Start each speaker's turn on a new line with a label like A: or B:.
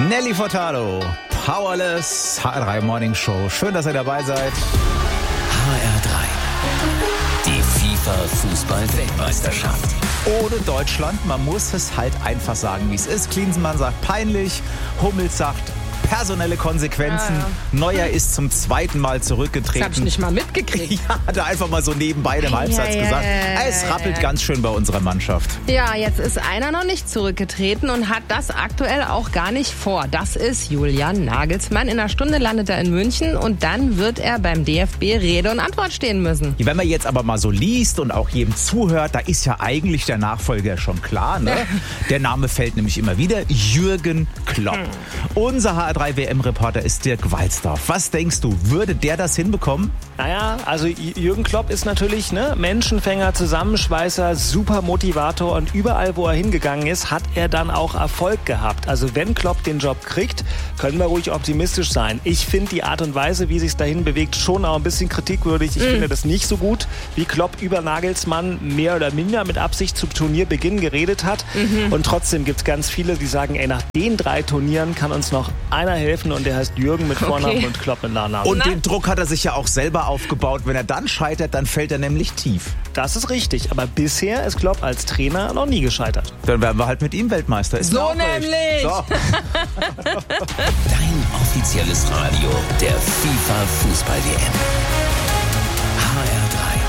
A: Nelly Furtado, Powerless, HR3 Morning Show. Schön, dass ihr dabei seid.
B: HR3, die FIFA-Fußball-Weltmeisterschaft.
A: Ohne Deutschland, man muss es halt einfach sagen, wie es ist. Klinsmann sagt peinlich, Hummels sagt personelle Konsequenzen. Ja. Neuer ist zum zweiten Mal zurückgetreten.
C: Das hab ich nicht mal mitgekriegt.
A: Ja, hat er einfach mal so nebenbei im Halbsatz gesagt. Es rappelt ganz schön bei unserer Mannschaft.
C: Ja, jetzt ist einer noch nicht zurückgetreten und hat das aktuell auch gar nicht vor. Das ist Julian Nagelsmann. In einer Stunde landet er in München und dann wird er beim DFB Rede und Antwort stehen müssen.
A: Wenn man jetzt aber mal so liest und auch jedem zuhört, da ist ja eigentlich der Nachfolger schon klar. Ne? Der Name fällt nämlich immer wieder. Jürgen Klopp. Unser HR3-WM-Reporter ist Dirk Walzdorf. Was denkst du, würde der das hinbekommen?
D: Naja, also Jürgen Klopp ist natürlich Menschenfänger, Zusammenschweißer, super Motivator und überall, wo er hingegangen ist, hat er dann auch Erfolg gehabt. Also wenn Klopp den Job kriegt, können wir ruhig optimistisch sein. Ich finde die Art und Weise, wie sich dahin bewegt, schon auch ein bisschen kritikwürdig. Ich finde das nicht so gut, wie Klopp über Nagelsmann mehr oder minder mit Absicht zum Turnierbeginn geredet hat. Und trotzdem gibt es ganz viele, die sagen, nach den 3 Turnieren kann uns noch einer helfen und der heißt Jürgen mit Vornamen und Klopp mit Nachnamen.
A: Und den Druck hat er sich ja auch selber aufgebaut. Wenn er dann scheitert, dann fällt er nämlich tief.
D: Das ist richtig, aber bisher ist Klopp als Trainer noch nie gescheitert.
A: Dann werden wir halt mit ihm Weltmeister. Ist
C: so nämlich!
A: So.
B: Dein offizielles Radio der FIFA-Fußball-WM.